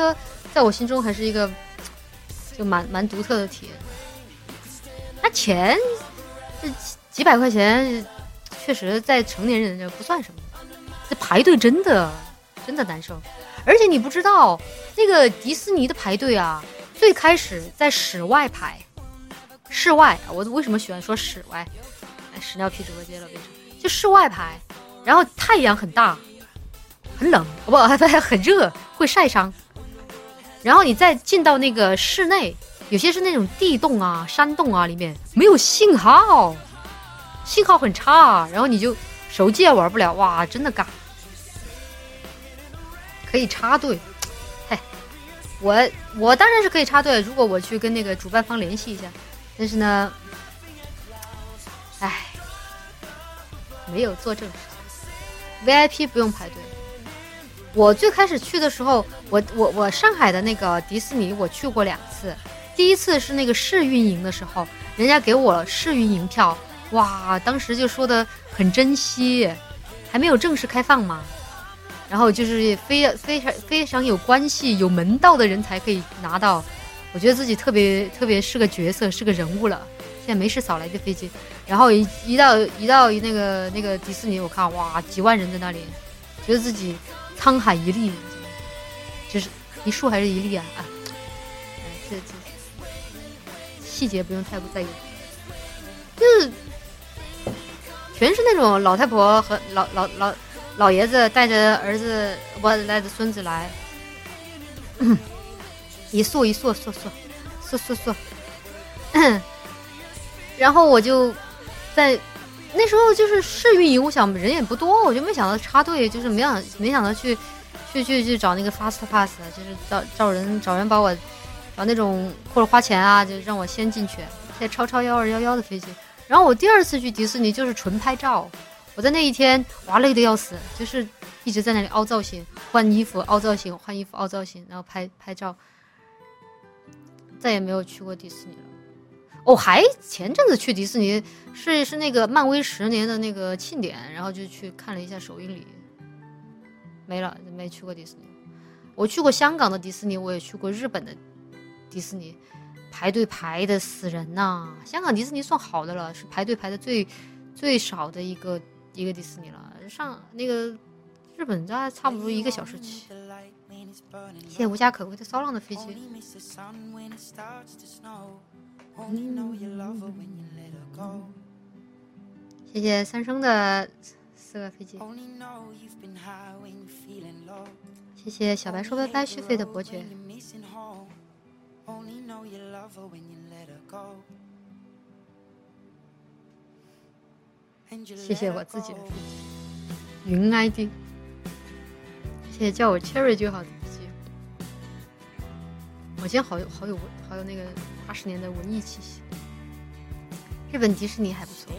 车在我心中还是一个就蛮独特的体验。那钱这几百块钱，确实在成年人这不算什么，这排队真的难受。而且你不知道那个迪士尼的排队啊，最开始在室外排，室外我为什么喜欢说室外？屎尿屁直播间了，就室外排，然后太阳很大，很冷，不很热，会晒伤。然后你再进到那个室内，有些是那种地洞啊、山洞啊，里面没有信号很差，然后你就手机也玩不了，哇，真的尬。可以插队，嘿，我当然是可以插队，如果我去跟那个主办方联系一下，但是呢，没有做正事 ，VIP 不用排队。我最开始去的时候，我上海的那个迪士尼我去过2次，第一次是那个试运营的时候，人家给我试运营票，哇，当时就说的很珍惜，还没有正式开放嘛。然后就是非常有关系、有门道的人才可以拿到，我觉得自己特别是个角色，是个人物了。现在没事少来个飞机，然后一到那个迪士尼，我看哇，几万人在那里，觉得自己沧海一粟，就是一树还是一粒啊？这细节不用太不在意，就是全是那种老太婆和老爷子带着儿子，带着孙子来，一束，然后我就在那时候就是试运营，我想人也不多，我就没想到插队，就是没想到去找那个 fast pass， 就是找人把那种或者花钱啊，就让我先进去，现在超1211的飞机。然后我第2次去迪士尼就是纯拍照。我在那一天哇累得要死，就是一直在那里凹造型、换衣服、凹造型、换衣服、凹造型，然后拍照，再也没有去过迪士尼了。还前阵子去迪士尼是那个漫威10年的那个庆典，然后就去看了一下首映礼，没了，没去过迪士尼。我去过香港的迪士尼，我也去过日本的迪士尼，排队排的死人呐！香港迪士尼算好的了，是排队排的最少的一个迪士尼了。上那个日本大概差不多1个小时起。谢谢无家可归的骚浪的飞机。谢谢三生的4个飞机。谢谢小白说拜拜续费的伯爵。谢谢我自己的飞机云 ID， 谢谢叫我 Cherry 就好的飞机。我今天好有那个80年的文艺气息。日本迪士尼还不错，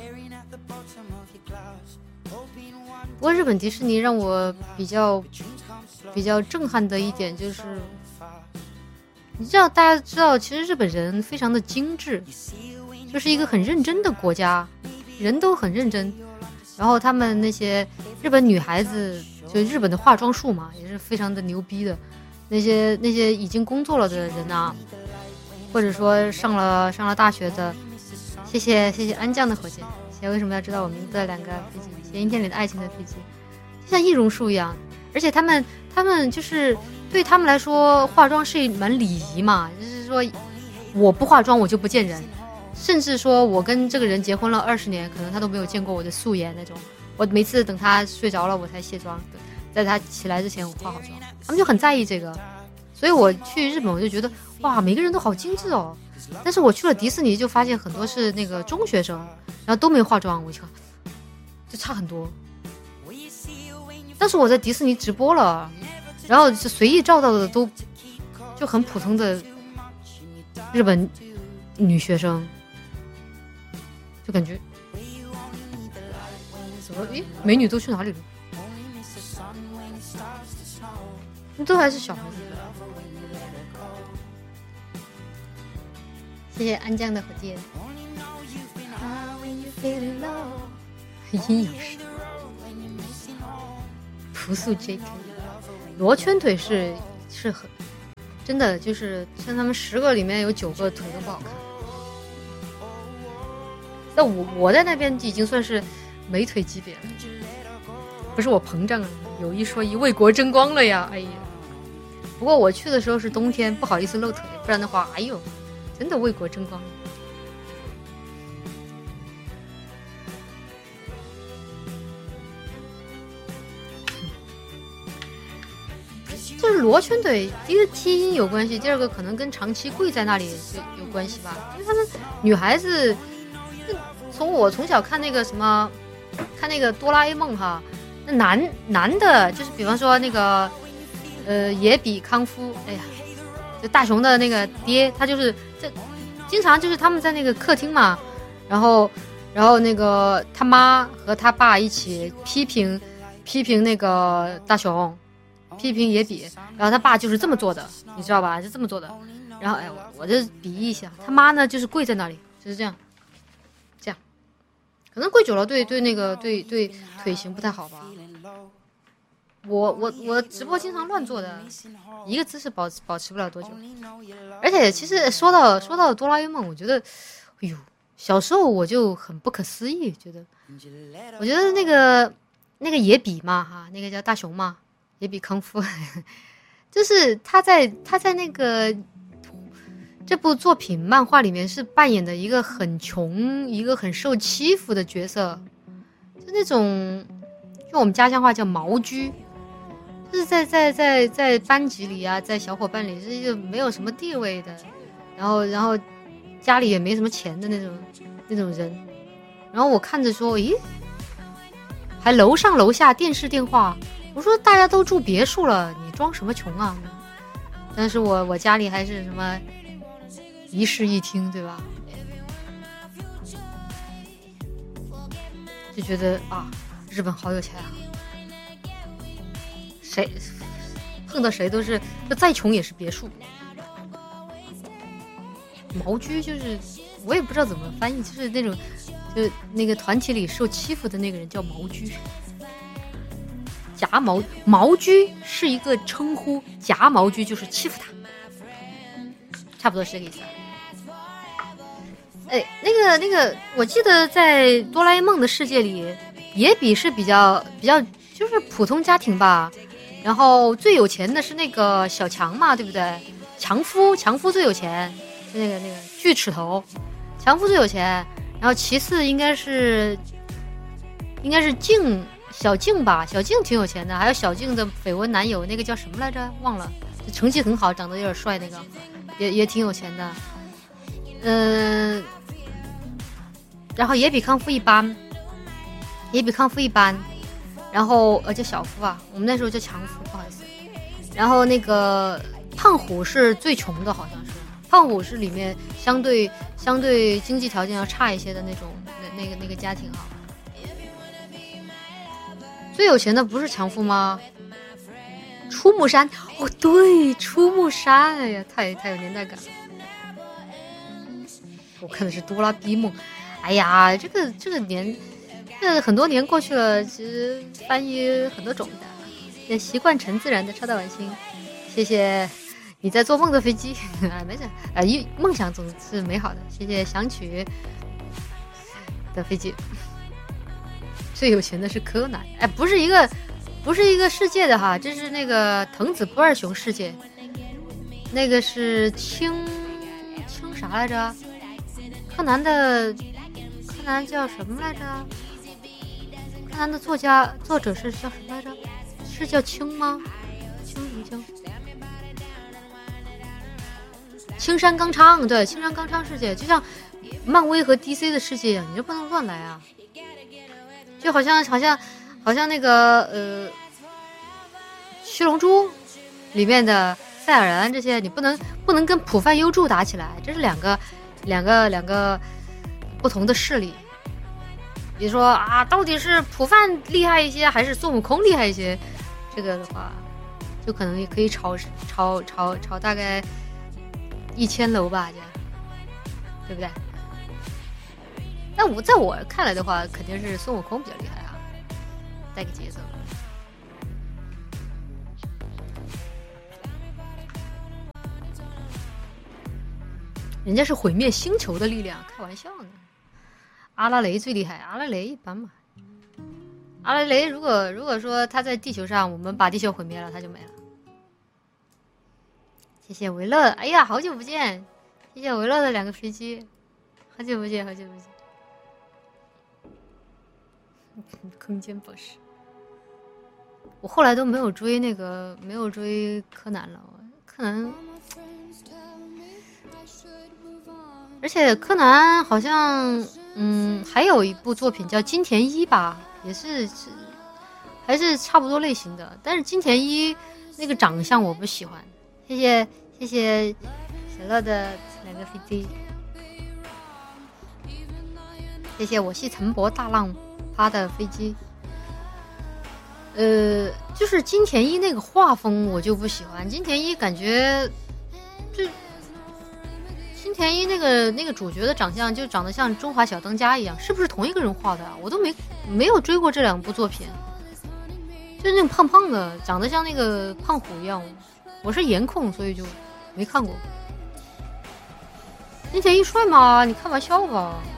不过日本迪士尼让我比较震撼的一点就是，你知道大家知道，其实日本人非常的精致，就是一个很认真的国家，人都很认真。然后他们那些日本女孩子，就日本的化妆术嘛，也是非常的牛逼的。那些已经工作了的人啊，或者说上了大学的，谢谢安酱的火箭，谢谢为什么要知道我名字的2个飞机，谢谢阴天里的爱情的飞机，就像易容术一样。而且他们就是对他们来说，化妆是蛮礼仪嘛，就是说我不化妆我就不见人。甚至说我跟这个人结婚了20年，可能他都没有见过我的素颜那种，我每次等他睡着了我才卸妆，在他起来之前我化好妆，他们就很在意这个。所以我去日本我就觉得哇，每个人都好精致哦。但是我去了迪士尼就发现很多是那个中学生，然后都没化妆，我就差很多。但是我在迪士尼直播了，然后是随意照到的都就很普通的日本女学生，就感觉怎么美女都去哪里了？都还是小孩子。谢谢安酱的火箭。阴阳师朴素 JK 罗圈腿是真的就是像他们10个里面有9个腿都不好看。那我在那边已经算是美腿级别了，不是我膨胀了，有一说一，为国争光了呀！哎呀，不过我去的时候是冬天，不好意思露腿，不然的话，哎呦，真的为国争光。就是罗圈腿，第一个基因有关系，第二个可能跟长期跪在那里有关系吧。因为他们女孩子，我从小看那个什么，看那个哆啦 A 梦哈，那男的，就是比方说那个野比康夫，哎呀，就大雄的那个爹，他就是这经常就是他们在那个客厅嘛，然后那个他妈和他爸一起批评那个大雄。批评野比，然后他爸就是这么做的，你知道吧？就这么做的。然后哎，我就比喻一下，他妈呢就是跪在那里，就是这样，可能跪久了对那个对腿型不太好吧。我直播经常乱做的，一个姿势保持不了多久。而且其实说到哆啦 A 梦，我觉得，哎呦，小时候我就很不可思议，我觉得那个野比嘛哈，那个叫大雄嘛。野比康夫，就是他在那个这部作品漫画里面是扮演的一个很穷、一个很受欺负的角色，就那种用我们家乡话叫毛居，就是在班级里啊，在小伙伴里是一个没有什么地位的，然后家里也没什么钱的那种人，然后我看着说，咦，还楼上楼下电视电话。我说大家都住别墅了，你装什么穷啊？但是我家里还是什么一室一厅，对吧？就觉得啊，日本好有钱啊！谁碰到谁都是，再穷也是别墅。毛居就是我也不知道怎么翻译，就是那种就那个团体里受欺负的那个人叫毛居。毛居是一个称呼，夹毛居就是欺负他，差不多是这个意思。哎，那个，我记得在哆啦 A 梦的世界里，野比是比较就是普通家庭吧。然后最有钱的是那个小强嘛，对不对？强夫最有钱，那个锯齿头，强夫最有钱。然后其次应该是小静吧，小静挺有钱的，还有小静的绯闻男友那个叫什么来着？忘了，成绩很好，长得有点帅，那个也挺有钱的。然后野比康夫一般，然后叫小夫吧，我们那时候叫强夫，不好意思。然后那个胖虎是最穷的，好像是胖虎是里面相对经济条件要差一些的那种那个家庭哈。最有钱的不是强夫吗？出木山，哦对，出木山，哎呀，太有年代感了。我看的是哆啦 A 梦，哎呀，这个很多年过去了，其实翻译很多种的，也习惯成自然的超到晚星。谢谢你在做梦的飞机，没事，梦想总是美好的。谢谢想曲的飞机。最有钱的是柯南，哎，不是一个世界的哈，这是那个藤子不二雄世界，那个是清啥来着？柯南叫什么来着？柯南的作者是叫什么来着？是叫青吗？青？青山刚昌，对，青山刚昌世界，就像漫威和 DC 的世界一样，你就不能乱来啊！就好像那个七龙珠里面的赛亚人这些，你不能跟浦饭优助打起来，这是两个不同的势力。比如说啊，到底是浦饭厉害一些，还是孙悟空厉害一些？这个的话，就可能也可以吵大概1000楼吧，这样，对不对？但在我看来的话，肯定是孙悟空比较厉害啊，带个节奏。 人家是毁灭星球的力量，开玩笑呢。阿拉蕾最厉害，阿拉蕾一般嘛。阿拉蕾如果说他在地球上，我们把地球毁灭了，他就没了。谢谢维乐，哎呀，好久不见！谢谢维乐的2个飞机，好久不见，好久不见。空间博士，我后来都没有追柯南了，柯南。而且柯南好像，还有一部作品叫金田一吧，也是还是差不多类型的。但是金田一那个长相我不喜欢。谢谢小乐的2个飞机，谢谢我系陈博大浪趴的飞机。就是金田一那个画风我就不喜欢，金田一感觉就。金田一那个主角的长相就长得像中华小当家一样，是不是同一个人画的啊？我都没有追过这2部作品，就是那种胖胖的，长得像那个胖虎一样。我是颜控，所以就没看过。金田一帅吗？你开玩笑吧？